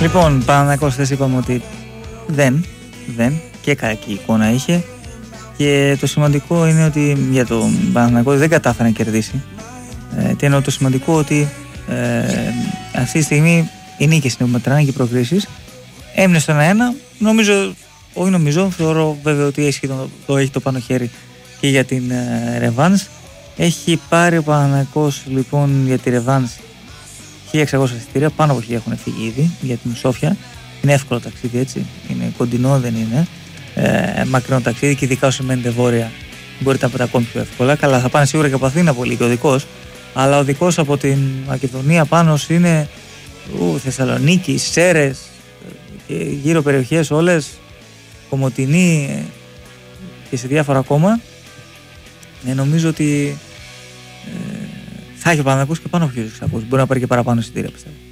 Λοιπόν, Παναθηναϊκός, χθες είπαμε ότι δεν και κακή εικόνα είχε. Και το σημαντικό είναι ότι για τον Παναθηναϊκό δεν κατάφερε να κερδίσει. Τι εννοώ το σημαντικό, ότι αυτή τη στιγμή οι νίκες είναι που μετράνε και οι προκρίσεις. Έμεινε στο 1-1. Θεωρώ βέβαια ότι έχει το πάνω χέρι και για την ρεβάνς. Έχει πάρει ο Παναθηναϊκός λοιπόν για τη ρεβάνς 1.600 εισιτήρια, πάνω από 1.000 έχουν φύγει ήδη για την Σόφια. Είναι εύκολο ταξίδι, έτσι. Είναι κοντινό, δεν είναι μακρινό ταξίδι, και ειδικά όσοι μένετε βόρεια μπορείτε να πείτε ακόμη πιο εύκολα. Καλά, θα πάνε σίγουρα και από Αθήνα πολύ και ο δικός, αλλά ο δικός από την Μακεδονία πάνω είναι Θεσσαλονίκη, Σέρες και γύρω περιοχές όλες, Κομοτηνή και σε διάφορα ακόμα. Νομίζω ότι θα έχει ο Παναθηναϊκός και πάνω από 1.600. Μπορεί να πάρει και παραπάνω εισιτήρια, πιστεύω.